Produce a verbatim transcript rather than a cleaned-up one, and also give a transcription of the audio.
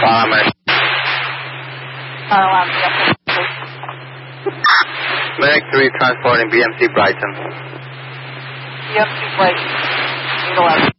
Palmer. Carl, yes, please. Medic three transporting B M C Brighton. B M C Brighton, eight eleven.